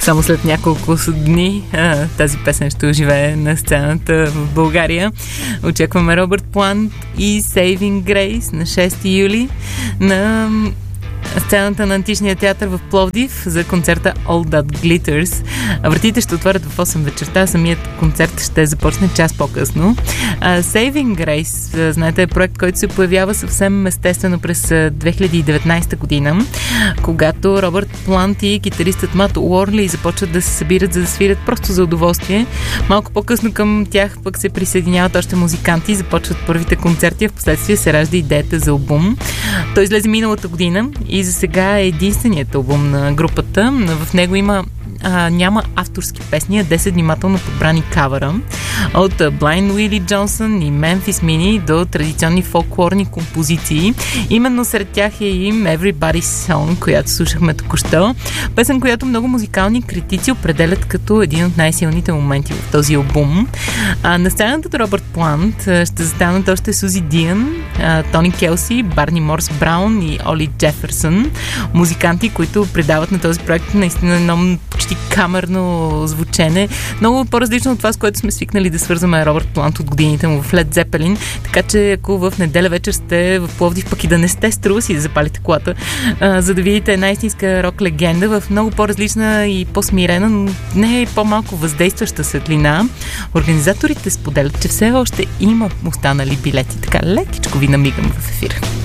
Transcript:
Само след няколко дни тази песен ще оживее на сцената в България. Очакваме Робърт Плант и Saving Grace на 6 юли на сцената на Античния театър в Пловдив за концерта All That Glitters. Вратите ще отворят в 8 вечерта. Самият концерт ще започне час по-късно. Saving Grace, знаете, е проект, който се появява съвсем естествено през 2019 година, когато Робърт Плант и китаристът Мат Уорли започват да се събират, за да свирят просто за удоволствие. Малко по-късно към тях пък се присъединяват още музиканти, започват първите концерти, а в последствие се ражда идеята за албум. Той излезе миналата година и за сега е единственият албум на групата. В него няма авторски песни, а 10 внимателно подбрани кавъра. От Blind Willie Johnson и Memphis Mini до традиционни фолклорни композиции. Именно сред тях е и Everybody's Song, която слушахме току-що. Песен, която много музикални критици определят като един от най-силните моменти в този албум. На сцената до Робърт Плант ще застанат още Сузи Диан, Тони Келси, Барни Морс Браун и Оли Джеферсън. Музиканти, които придават на този проект наистина едно почти камерно звучене. Много по-различно от това, с което сме свикнали да свързваме Робърт Плант от годините му в Led Zeppelin. Така че ако в неделя вечер сте в Пловдив, пък и да не сте, струва си да запалите колата, за да видите една истинска рок легенда в много по-различна и по-смирена, но не е по-малко въздействаща светлина. Организаторите споделят, че все още има останали билети. Така лекичко ви намигам в ефир.